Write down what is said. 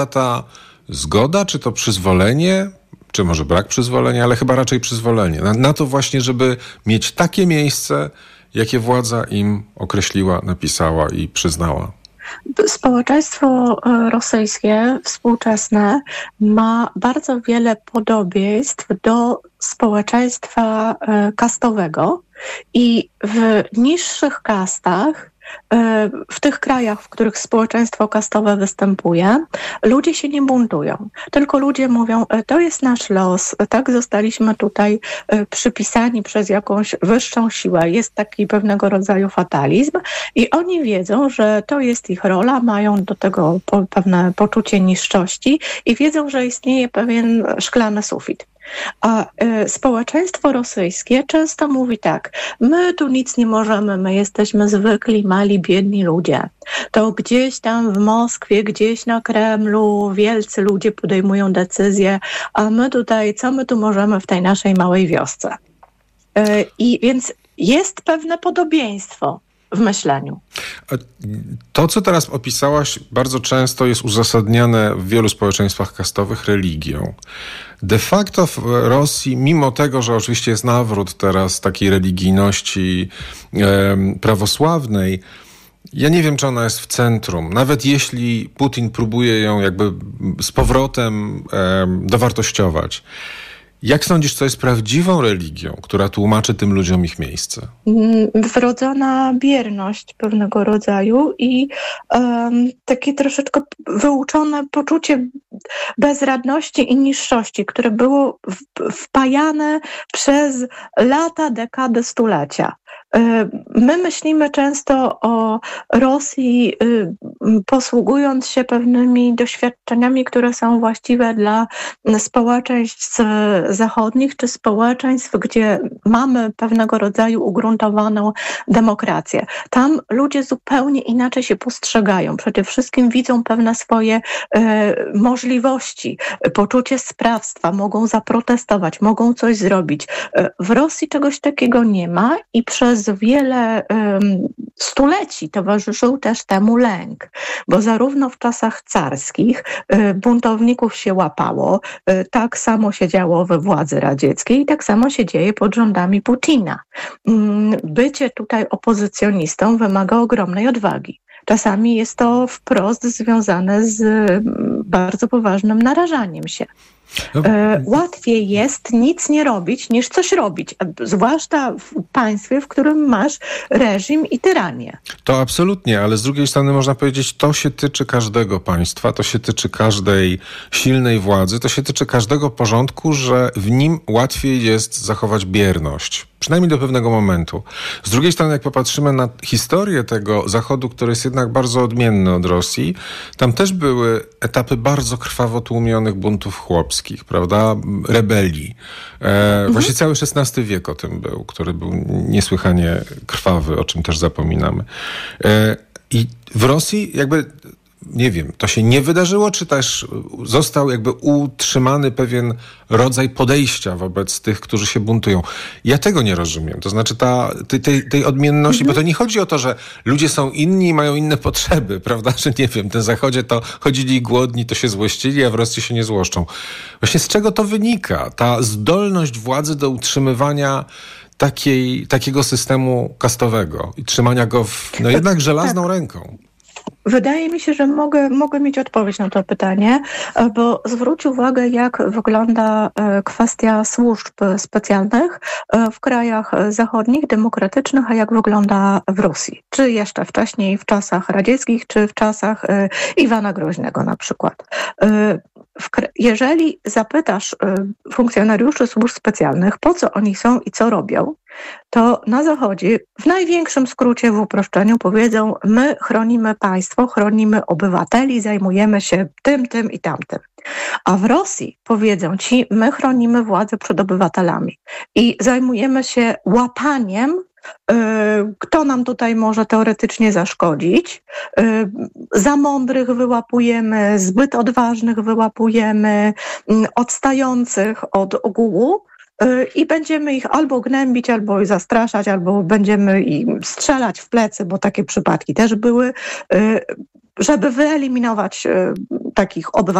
ta zgoda, czy to przyzwolenie, czy może brak przyzwolenia, ale chyba raczej przyzwolenie. Na to właśnie, żeby mieć takie miejsce, jakie władza im określiła, napisała i przyznała. Społeczeństwo rosyjskie współczesne ma bardzo wiele podobieństw do społeczeństwa kastowego i w niższych kastach, w tych krajach, w których społeczeństwo kastowe występuje, ludzie się nie buntują. Tylko ludzie mówią, to jest nasz los, tak zostaliśmy tutaj przypisani przez jakąś wyższą siłę. Jest taki pewnego rodzaju fatalizm i oni wiedzą, że to jest ich rola, mają do tego pewne poczucie niższości i wiedzą, że istnieje pewien szklany sufit. A społeczeństwo rosyjskie często mówi tak, my tu nic nie możemy, my jesteśmy zwykli, mali, biedni ludzie. To gdzieś tam w Moskwie, gdzieś na Kremlu wielcy ludzie podejmują decyzje, a my tutaj, co my tu możemy w tej naszej małej wiosce? I więc jest pewne podobieństwo w myśleniu. To, co teraz opisałaś, bardzo często jest uzasadniane w wielu społeczeństwach kastowych religią. De facto w Rosji, mimo tego, że oczywiście jest nawrót teraz takiej religijności prawosławnej, ja nie wiem, czy ona jest w centrum. Nawet jeśli Putin próbuje ją jakby z powrotem dowartościować. Jak sądzisz, co jest prawdziwą religią, która tłumaczy tym ludziom ich miejsce? Wrodzona bierność pewnego rodzaju i takie troszeczkę wyuczone poczucie bezradności i niższości, które było wpajane przez lata, dekady, stulecia. My myślimy często o Rosji, posługując się pewnymi doświadczeniami, które są właściwe dla społeczeństw zachodnich czy społeczeństw, gdzie mamy pewnego rodzaju ugruntowaną demokrację. Tam ludzie zupełnie inaczej się postrzegają. Przede wszystkim widzą pewne swoje możliwości, poczucie sprawstwa, mogą zaprotestować, mogą coś zrobić. W Rosji czegoś takiego nie ma i przez wiele stuleci towarzyszył też temu lęk, bo zarówno w czasach carskich buntowników się łapało, tak samo się działo we władzy radzieckiej i tak samo się dzieje pod rządami Putina. Bycie tutaj opozycjonistą wymaga ogromnej odwagi. Czasami jest to wprost związane z bardzo poważnym narażaniem się. Łatwiej jest nic nie robić, niż coś robić, zwłaszcza w państwie, w którym masz reżim i tyranię. To absolutnie, ale z drugiej strony można powiedzieć, to się tyczy każdego państwa, to się tyczy każdej silnej władzy, to się tyczy każdego porządku, że w nim łatwiej jest zachować bierność. Przynajmniej do pewnego momentu. Z drugiej strony, jak popatrzymy na historię tego Zachodu, który jest jednak bardzo odmienny od Rosji, tam też były etapy bardzo krwawo tłumionych buntów chłopskich, prawda? Rebelii. Właśnie cały XVI wiek o tym był, który był niesłychanie krwawy, o czym też zapominamy. I w Rosji jakby... Nie wiem, to się nie wydarzyło, czy też został jakby utrzymany pewien rodzaj podejścia wobec tych, którzy się buntują. Ja tego nie rozumiem. To znaczy tej odmienności, bo to nie chodzi o to, że ludzie są inni i mają inne potrzeby, prawda? Że nie wiem, na Zachodzie to chodzili głodni, to się złościli, a w Rosji się nie złoszczą. Właśnie z czego to wynika? Ta zdolność władzy do utrzymywania takiego systemu kastowego i trzymania go jednak żelazną ręką. Wydaje mi się, że mogę mieć odpowiedź na to pytanie, bo zwróć uwagę, jak wygląda kwestia służb specjalnych w krajach zachodnich, demokratycznych, a jak wygląda w Rosji. Czy jeszcze wcześniej w czasach radzieckich, czy w czasach Iwana Groźnego na przykład. Jeżeli zapytasz funkcjonariuszy służb specjalnych, po co oni są i co robią, to na Zachodzie w największym skrócie, w uproszczeniu powiedzą, my chronimy państwo, chronimy obywateli, zajmujemy się tym i tamtym. A w Rosji powiedzą ci, my chronimy władzę przed obywatelami i zajmujemy się łapaniem, kto nam tutaj może teoretycznie zaszkodzić. Za mądrych wyłapujemy, zbyt odważnych wyłapujemy, odstających od ogółu i będziemy ich albo gnębić, albo zastraszać, albo będziemy im strzelać w plecy, bo takie przypadki też były, żeby wyeliminować takich obywateli.